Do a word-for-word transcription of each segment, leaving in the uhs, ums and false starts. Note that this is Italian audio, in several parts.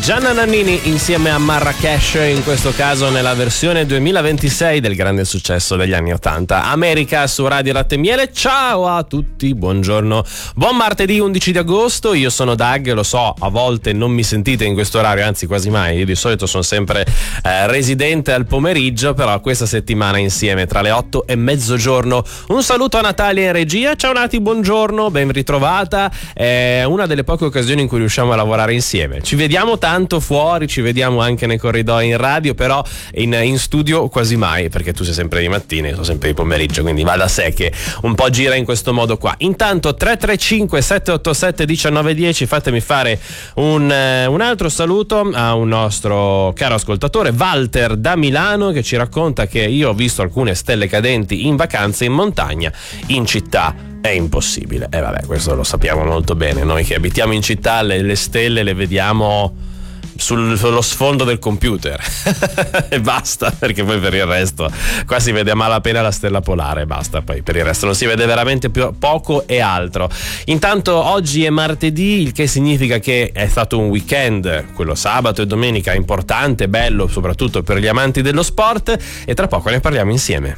Gianna Nannini insieme a Marrakesh, in questo caso nella versione duemilaventisei del grande successo degli anni ottanta. America su Radio Latte e Miele. Ciao a tutti, buongiorno. Buon martedì undici di agosto, io sono Dag, lo so, a volte non mi sentite in questo orario, anzi quasi mai, io di solito sono sempre eh, residente al pomeriggio, però questa settimana insieme tra le otto e mezzogiorno. Un saluto a Natalia in regia. Ciao Nati, buongiorno, ben ritrovata. È una delle poche occasioni in cui riusciamo a lavorare insieme. Ci vediamo tanto fuori, ci vediamo anche nei corridoi in radio, però in, in studio quasi mai, perché tu sei sempre di mattina, io sono sempre di pomeriggio, quindi va da sé che un po' gira in questo modo qua. Intanto tre tre cinque sette otto sette uno nove uno zero, fatemi fare un, eh, un altro saluto a un nostro caro ascoltatore, Walter da Milano, che ci racconta che io ho visto alcune stelle cadenti in vacanza in montagna, in città è impossibile. E eh vabbè, questo lo sappiamo molto bene, noi che abitiamo in città le, le stelle le vediamo sul, sullo sfondo del computer e basta, perché poi per il resto qua si vede a malapena la stella polare, basta, poi per il resto non si vede veramente più, poco e altro. Intanto oggi è martedì, il che significa che è stato un weekend, quello sabato e domenica, importante, bello soprattutto per gli amanti dello sport, e tra poco ne parliamo insieme.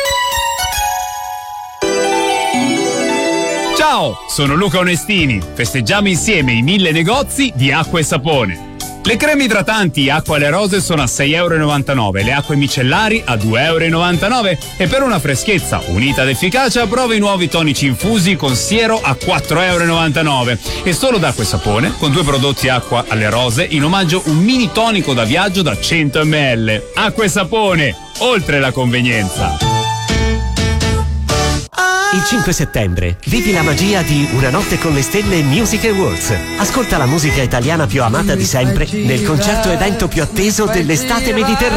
Ciao, sono Luca Onestini. Festeggiamo insieme i mille negozi di acqua e sapone. Le creme idratanti Acqua alle Rose sono a sei e novantanove euro, le acque micellari a due e novantanove euro e per una freschezza unita ad efficacia prova i nuovi tonici infusi con siero a quattro e novantanove euro. E solo da Acqua e Sapone, con due prodotti Acqua alle Rose, in omaggio un mini tonico da viaggio da cento millilitri. Acqua e Sapone, oltre la convenienza. Il cinque settembre vivi la magia di Una notte con le stelle Music Awards. Ascolta la musica italiana più amata di sempre nel concerto evento più atteso dell'estate mediterranea.